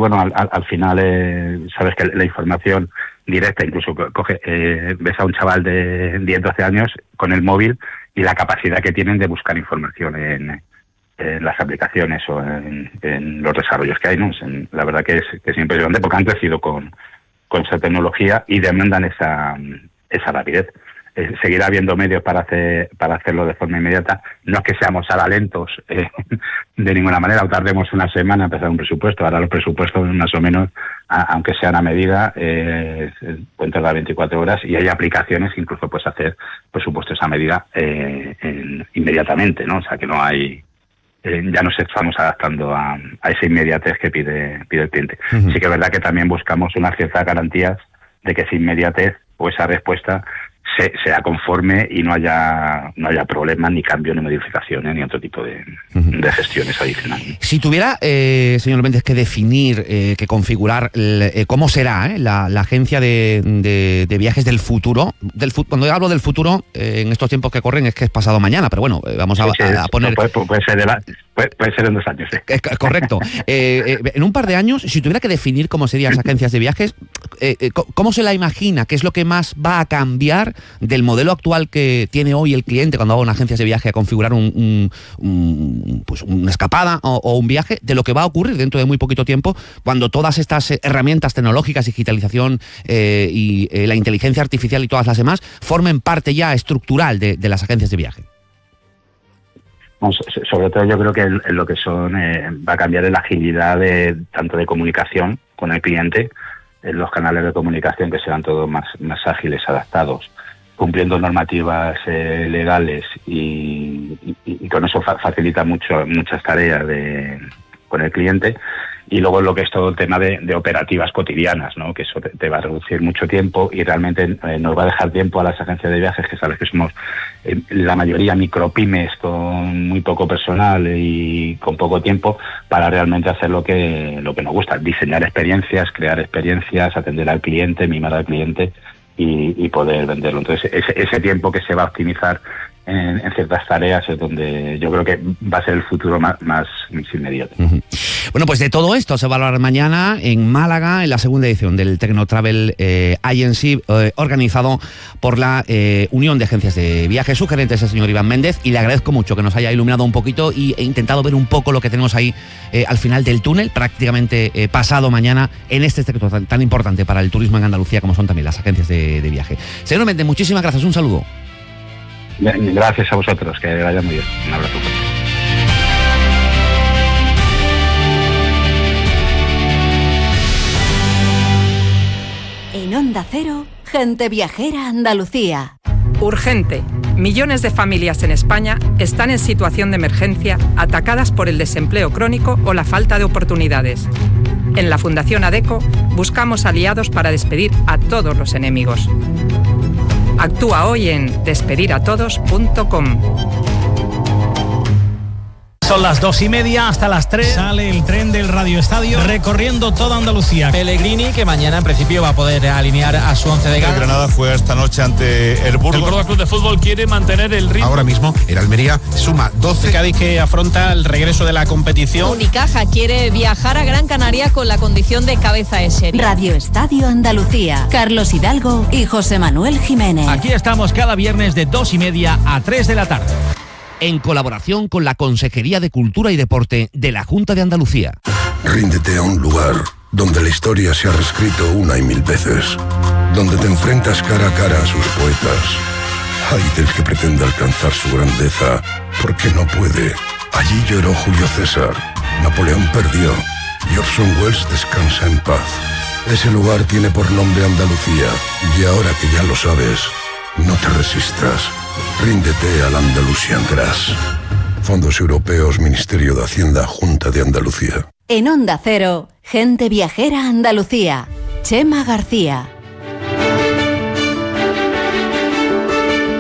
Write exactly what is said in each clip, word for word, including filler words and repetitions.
bueno, al, al, al final eh, sabes que la información directa, incluso coge, eh, ves a un chaval de diez, doce años con el móvil y la capacidad que tienen de buscar información en, en las aplicaciones o en, en los desarrollos que hay, ¿no? En, la verdad que es, que es impresionante porque han crecido con, con esa tecnología y demandan esa, esa rapidez. Eh, seguirá habiendo medios para hacer para hacerlo de forma inmediata. No es que seamos ahora lentos eh, de ninguna manera, o tardemos una semana a empezar un presupuesto. Ahora los presupuestos más o menos, a, aunque sean a medida, eh, pueden tardar veinticuatro horas y hay aplicaciones que incluso puedes hacer presupuestos a medida eh, en, inmediatamente, ¿no? O sea que no hay... Eh, ya nos estamos adaptando a, a esa inmediatez que pide, pide el cliente. Uh-huh. Sí que es verdad que también buscamos unas ciertas garantías de que esa inmediatez o esa respuesta Se, sea conforme y no haya no haya problemas, ni cambios, ni modificaciones, ni otro tipo de, uh-huh. de gestiones adicionales. Si tuviera, eh, señor Méndez, que definir, eh, que configurar el, eh, cómo será eh, la, la agencia de, de, de viajes del futuro, del cuando hablo del futuro, eh, en estos tiempos que corren es que es pasado mañana, pero bueno, eh, vamos a, sí, sí, a, a poner... Puede, puede, ser de la, puede, puede ser en dos años. ¿eh? Es correcto. eh, eh, en un par de años, si tuviera que definir cómo serían las agencias de viajes, eh, eh, ¿cómo se la imagina? ¿Qué es lo que más va a cambiar del modelo actual que tiene hoy el cliente cuando va a una agencia de viaje a configurar un, un, un, pues una escapada o, o un viaje, de lo que va a ocurrir dentro de muy poquito tiempo cuando todas estas herramientas tecnológicas, digitalización eh, y eh, la inteligencia artificial y todas las demás formen parte ya estructural de, de las agencias de viaje? Bueno, sobre todo yo creo que en, en lo que son eh, va a cambiar en la agilidad de tanto de comunicación con el cliente, en los canales de comunicación que serán todos más, más ágiles, adaptados, cumpliendo normativas eh, legales y, y, y con eso fa- facilita mucho muchas tareas de, con el cliente. Y luego lo que es todo el tema de, de operativas cotidianas, ¿no? Que eso te, te va a reducir mucho tiempo y realmente eh, nos va a dejar tiempo a las agencias de viajes, que sabes que somos eh, la mayoría micropymes con muy poco personal y con poco tiempo, para realmente hacer lo que lo que nos gusta, diseñar experiencias, crear experiencias, atender al cliente, mimar al cliente y, y poder venderlo. Entonces ese, ese tiempo que se va a optimizar En, en ciertas tareas es donde yo creo que va a ser el futuro más, más inmediato. Uh-huh. Bueno, pues de todo esto se va a hablar mañana en Málaga, en la segunda edición del Tecno Travel eh, Agency, eh, organizado por la eh, Unión de Agencias de Viajes. Su gerente es el señor Iván Méndez y le agradezco mucho que nos haya iluminado un poquito y he intentado ver un poco lo que tenemos ahí eh, al final del túnel, prácticamente eh, pasado mañana, en este sector tan, tan importante para el turismo en Andalucía como son también las agencias de, de viaje. Señor Méndez, muchísimas gracias, un saludo. Gracias a vosotros, que vaya muy bien. Un abrazo. En Onda Cero, Gente Viajera Andalucía. Urgente. Millones de familias en España están en situación de emergencia, atacadas por el desempleo crónico o la falta de oportunidades. En la Fundación ADECO buscamos aliados para despedir a todos los enemigos. Actúa hoy en despedir a todos punto com. Son las dos y media, hasta las tres sale el tren del Radio Estadio recorriendo toda Andalucía. Pellegrini, que mañana en principio va a poder alinear a su once de gala. El Granada fue esta noche ante el Burgos. El Córdoba Club de Fútbol quiere mantener el ritmo. Ahora mismo el Almería suma doce. El Cádiz, que afronta el regreso de la competición. Unicaja quiere viajar a Gran Canaria con la condición de cabeza de serie. Radio Estadio Andalucía. Carlos Hidalgo y José Manuel Jiménez. Aquí estamos cada viernes de dos y media a tres de la tarde. En colaboración con la Consejería de Cultura y Deporte de la Junta de Andalucía. Ríndete a un lugar donde la historia se ha reescrito una y mil veces, donde te enfrentas cara a cara a sus poetas. Ay del que pretenda alcanzar su grandeza, porque no puede. Allí lloró Julio César, Napoleón perdió y Orson Welles descansa en paz. Ese lugar tiene por nombre Andalucía, y ahora que ya lo sabes, no te resistas. Ríndete al Andalusian Grass. Fondos Europeos, Ministerio de Hacienda, Junta de Andalucía. En Onda Cero, Gente Viajera Andalucía. Chema García.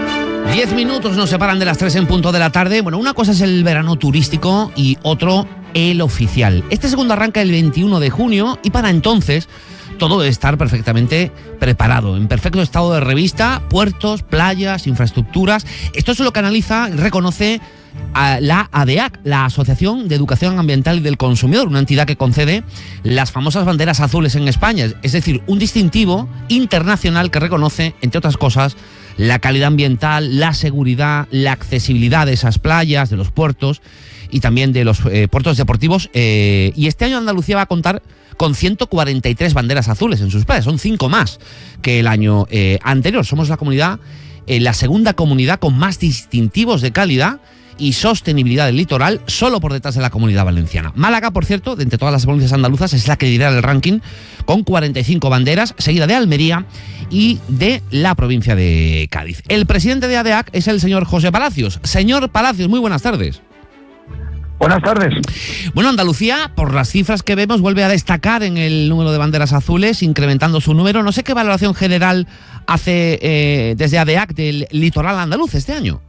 Diez minutos nos separan de las tres en punto de la tarde. Bueno, una cosa es el verano turístico y otro El Oficial. Este segundo arranca el veintiuno de junio y para entonces todo debe estar perfectamente preparado, en perfecto estado de revista, puertos, playas, infraestructuras. Esto es lo que analiza y reconoce a la A D E A C, la Asociación de Educación Ambiental y del Consumidor, una entidad que concede las famosas banderas azules en España, es decir, un distintivo internacional que reconoce, entre otras cosas, la calidad ambiental, la seguridad, la accesibilidad de esas playas, de los puertos y también de los eh, puertos deportivos. Eh, y este año Andalucía va a contar con ciento cuarenta y tres banderas azules en sus playas, son cinco más que el año eh, anterior. Somos la comunidad, eh, la segunda comunidad con más distintivos de calidad y sostenibilidad del litoral, solo por detrás de la Comunidad Valenciana. Málaga, por cierto, de entre todas las provincias andaluzas, es la que lidera el ranking con cuarenta y cinco banderas, seguida de Almería y de la provincia de Cádiz. El presidente de A D E A C es el señor José Palacios. Señor Palacios, muy buenas tardes. Buenas tardes. Bueno, Andalucía, por las cifras que vemos, vuelve a destacar en el número de banderas azules, incrementando su número. No sé qué valoración general hace eh, desde A D E A C del litoral andaluz este año.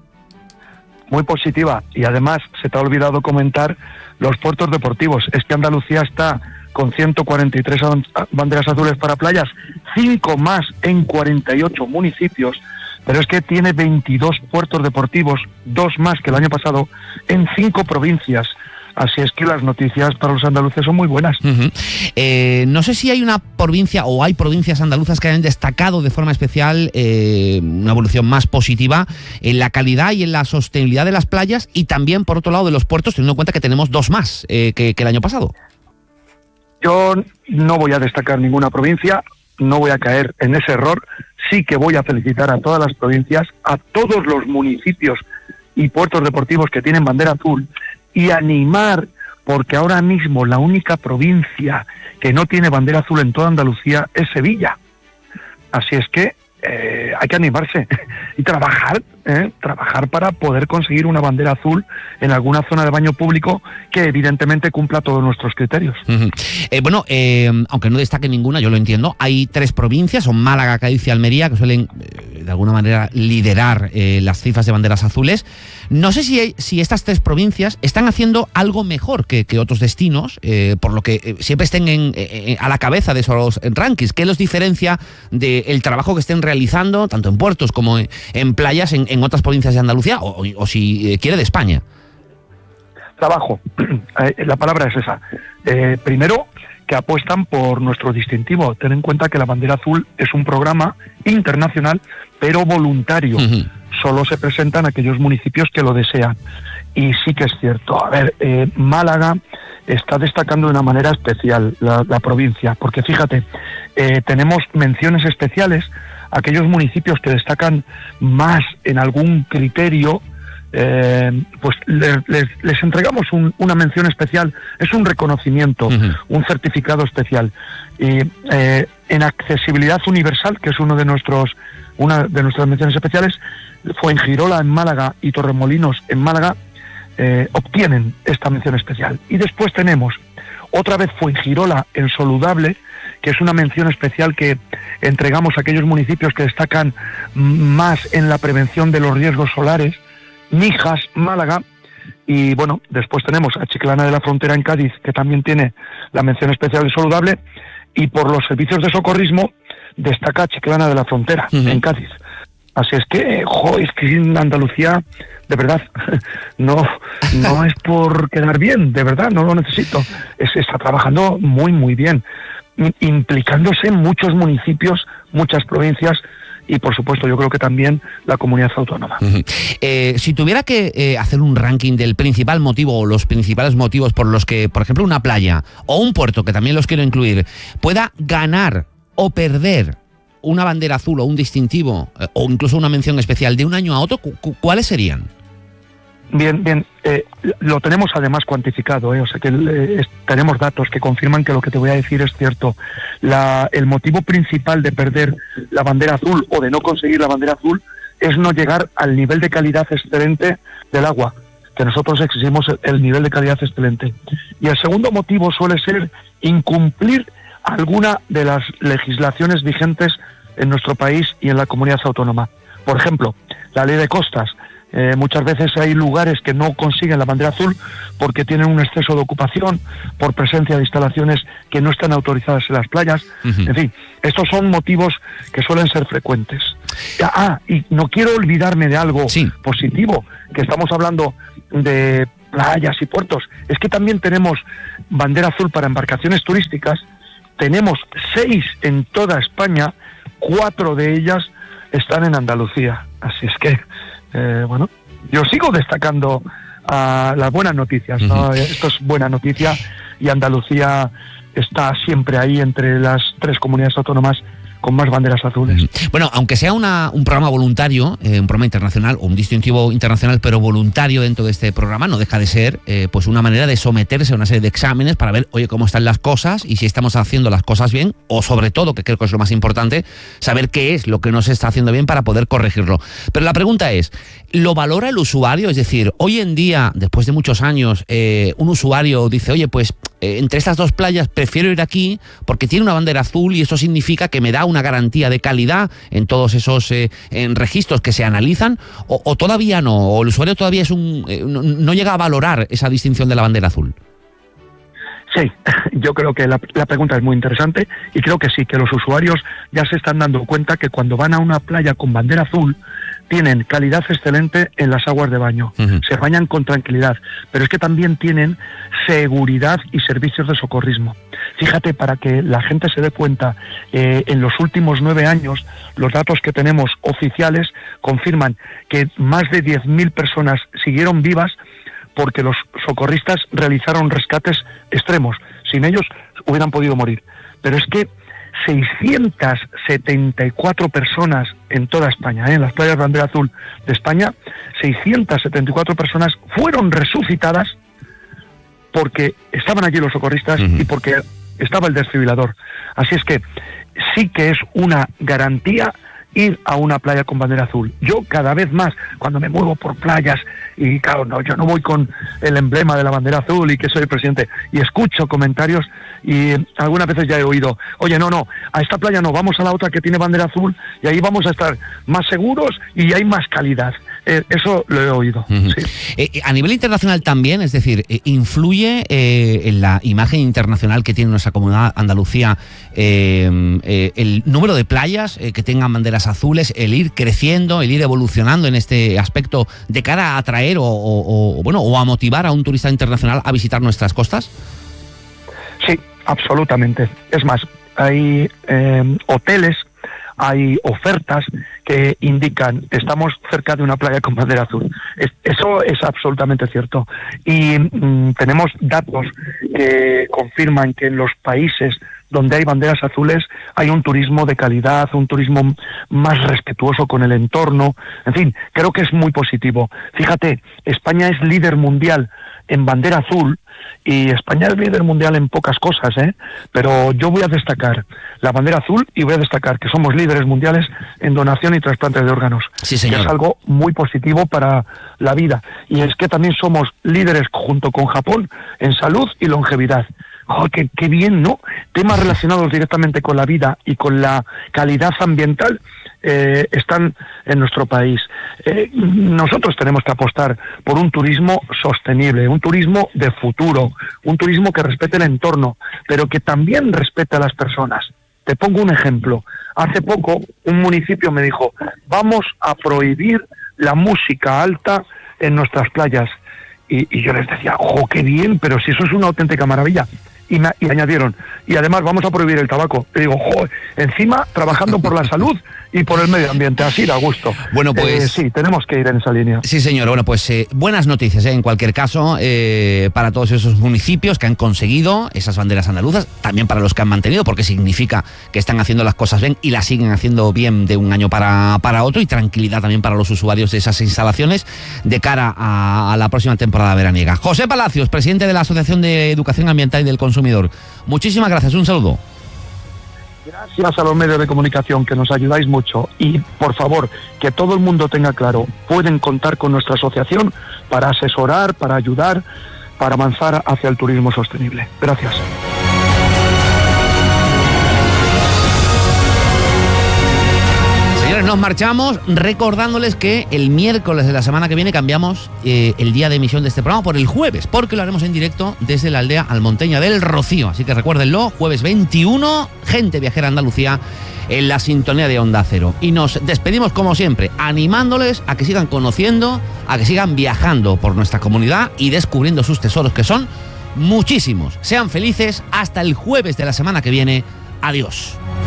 Muy positiva, y además se te ha olvidado comentar los puertos deportivos. Es que Andalucía está con ciento cuarenta y tres banderas azules para playas, cinco más en cuarenta y ocho municipios, pero es que tiene veintidós puertos deportivos, dos más que el año pasado, en cinco provincias. Así es que las noticias para los andaluces son muy buenas. Uh-huh. Eh, no sé si hay una provincia o hay provincias andaluzas que hayan destacado de forma especial eh, una evolución más positiva en la calidad y en la sostenibilidad de las playas y también, por otro lado, de los puertos, teniendo en cuenta que tenemos dos más eh, que, que el año pasado. Yo no voy a destacar ninguna provincia, no voy a caer en ese error. Sí que voy a felicitar a todas las provincias, a todos los municipios y puertos deportivos que tienen bandera azul, y animar, porque ahora mismo la única provincia que no tiene bandera azul en toda Andalucía es Sevilla. Así es que eh, hay que animarse y trabajar, eh, trabajar para poder conseguir una bandera azul en alguna zona de baño público que evidentemente cumpla todos nuestros criterios. Uh-huh. Eh, bueno, eh, aunque no destaque ninguna, yo lo entiendo, hay tres provincias, son Málaga, Cádiz y Almería, que suelen eh, de alguna manera liderar eh, las cifras de banderas azules. No sé si, hay, si estas tres provincias están haciendo algo mejor que, que otros destinos, eh, por lo que eh, siempre estén en, eh, a la cabeza de esos rankings. ¿Qué los diferencia del trabajo que estén realizando, tanto en puertos como en, en playas, en, en otras provincias de Andalucía, o, o, o si eh, quiere de España? Trabajo, eh, la palabra es esa. Eh, primero, que apuestan por nuestro distintivo. Ten en cuenta que la bandera azul es un programa internacional, pero voluntario. Uh-huh. Solo se presentan aquellos municipios que lo desean. Y sí que es cierto. A ver, eh, Málaga está destacando de una manera especial la, la provincia, porque fíjate, eh, tenemos menciones especiales a aquellos municipios que destacan más en algún criterio. Eh, pues les, les, les entregamos un, una mención especial, es un reconocimiento, uh-huh. un certificado especial. Y eh, en accesibilidad universal, que es uno de nuestros una de nuestras menciones especiales, Fuengirola en Málaga y Torremolinos en Málaga eh, obtienen esta mención especial. Y después tenemos otra vez Fuengirola en Soludable, que es una mención especial que entregamos a aquellos municipios que destacan más en la prevención de los riesgos solares. Mijas, Málaga, y bueno, después tenemos a Chiclana de la Frontera en Cádiz, que también tiene la mención especial de Saludable, y por los servicios de socorrismo destaca Chiclana de la Frontera, uh-huh. en Cádiz. Así es que, jo, es que en Andalucía, de verdad, no, no es por quedar bien, de verdad, no lo necesito, es, está trabajando muy, muy bien, implicándose en muchos municipios, muchas provincias, y por supuesto yo creo que también la comunidad autónoma. Uh-huh. Eh, si tuviera que eh, hacer un ranking del principal motivo o los principales motivos por los que, por ejemplo, una playa o un puerto, que también los quiero incluir, pueda ganar o perder una bandera azul o un distintivo eh, o incluso una mención especial de un año a otro, cu- ¿cuáles serían? Bien, bien, eh, lo tenemos además cuantificado, eh, o sea que eh, es, tenemos datos que confirman que lo que te voy a decir es cierto. La, el motivo principal de perder la bandera azul o de no conseguir la bandera azul es no llegar al nivel de calidad excelente del agua, que nosotros exigimos el, el nivel de calidad excelente. Y el segundo motivo suele ser incumplir alguna de las legislaciones vigentes en nuestro país y en la comunidad autónoma. Por ejemplo, la ley de costas. Eh, muchas veces hay lugares que no consiguen la bandera azul porque tienen un exceso de ocupación, por presencia de instalaciones que no están autorizadas en las playas. Uh-huh. En fin, estos son motivos que suelen ser frecuentes. Ah, y no quiero olvidarme de algo sí. positivo, que estamos hablando de playas y puertos. Es que también tenemos bandera azul para embarcaciones turísticas. Tenemos seis en toda España, cuatro de ellas están en Andalucía. Así es que, eh, bueno, yo sigo destacando uh, las buenas noticias, ¿no? Uh-huh. Esto es buena noticia y Andalucía está siempre ahí entre las tres comunidades autónomas con más banderas azules. Bueno, aunque sea una, un programa voluntario, eh, un programa internacional o un distintivo internacional, pero voluntario dentro de este programa, no deja de ser eh, pues una manera de someterse a una serie de exámenes para ver, oye, cómo están las cosas y si estamos haciendo las cosas bien, o sobre todo, que creo que es lo más importante, saber qué es lo que no se está haciendo bien para poder corregirlo. Pero la pregunta es, ¿lo valora el usuario? Es decir, hoy en día, después de muchos años, eh, un usuario dice, oye, pues eh, entre estas dos playas prefiero ir aquí porque tiene una bandera azul y eso significa que me da una garantía de calidad en todos esos eh, en registros que se analizan, o, o todavía no, o el usuario todavía es un eh, no, no llega a valorar esa distinción de la bandera azul. Sí, yo creo que la, la pregunta es muy interesante y creo que sí, que los usuarios ya se están dando cuenta que cuando van a una playa con bandera azul tienen calidad excelente en las aguas de baño, uh-huh. se bañan con tranquilidad, pero es que también tienen seguridad y servicios de socorrismo. Fíjate, para que la gente se dé cuenta, eh, en los últimos nueve años, los datos que tenemos oficiales confirman que más de diez mil personas siguieron vivas porque los socorristas realizaron rescates extremos. Sin ellos hubieran podido morir. Pero es que seiscientas setenta y cuatro personas en toda España, ¿eh? en las playas de bandera azul de España, seiscientas setenta y cuatro personas fueron resucitadas porque estaban allí los socorristas uh-huh. y porque estaba el desfibrilador. Así es que sí que es una garantía ir a una playa con bandera azul. Yo cada vez más, cuando me muevo por playas, y claro, no, yo no voy con el emblema de la bandera azul y que soy el presidente, y escucho comentarios, y algunas veces ya he oído, oye, no, no, a esta playa no, vamos a la otra que tiene bandera azul, y ahí vamos a estar más seguros y hay más calidad. Eh, eso lo he oído. Uh-huh. Sí. Eh, a nivel internacional también, es decir, eh, ¿influye eh, en la imagen internacional que tiene nuestra comunidad Andalucía eh, eh, el número de playas eh, que tengan banderas azules, el ir creciendo, el ir evolucionando en este aspecto de cara a atraer o, o, o, bueno, o a motivar a un turista internacional a visitar nuestras costas? Sí, absolutamente. Es más, hay eh, hoteles, hay ofertas que indican estamos cerca de una playa con bandera azul. Es, eso es absolutamente cierto. Y mmm, tenemos datos que confirman que en los países donde hay banderas azules hay un turismo de calidad, un turismo más respetuoso con el entorno. En fin, creo que es muy positivo. Fíjate, España es líder mundial en bandera azul, y España es líder mundial en pocas cosas, ¿eh? Pero yo voy a destacar la bandera azul y voy a destacar que somos líderes mundiales en donación y trasplante de órganos. Sí, señor. Que es algo muy positivo para la vida. Y es que también somos líderes junto con Japón en salud y longevidad. Oh, qué, qué bien, ¿no? Temas relacionados directamente con la vida y con la calidad ambiental eh, están en nuestro país. Eh, nosotros tenemos que apostar por un turismo sostenible, un turismo de futuro, un turismo que respete el entorno, pero que también respete a las personas. Te pongo un ejemplo. Hace poco un municipio me dijo, vamos a prohibir la música alta en nuestras playas. Y, y yo les decía, ojo, qué bien, pero si eso es una auténtica maravilla. Y, me, y añadieron, y además vamos a prohibir el tabaco. Le digo, jo, encima trabajando por la salud y por el medio ambiente, así da gusto. Bueno, pues eh, sí, tenemos que ir en esa línea. Sí, señor. Bueno, pues eh, buenas noticias, eh, en cualquier caso, eh, para todos esos municipios que han conseguido esas banderas andaluzas, también para los que han mantenido, porque significa que están haciendo las cosas bien y las siguen haciendo bien de un año para, para otro, y tranquilidad también para los usuarios de esas instalaciones de cara a, a la próxima temporada veraniega. José Palacios, presidente de la Asociación de Educación Ambiental y del Consumidor. Muchísimas gracias, un saludo. Gracias a los medios de comunicación, que nos ayudáis mucho, y por favor, que todo el mundo tenga claro, pueden contar con nuestra asociación para asesorar, para ayudar, para avanzar hacia el turismo sostenible. Gracias. nos marchamos recordándoles que el miércoles de la semana que viene cambiamos eh, el día de emisión de este programa por el jueves, porque lo haremos en directo desde la aldea almonteña del Rocío. Así que recuérdenlo, jueves veintiuno, Gente Viajera Andalucía en la sintonía de Onda Cero. Y nos despedimos como siempre, animándoles a que sigan conociendo, a que sigan viajando por nuestra comunidad y descubriendo sus tesoros, que son muchísimos. Sean felices hasta el jueves de la semana que viene. Adiós.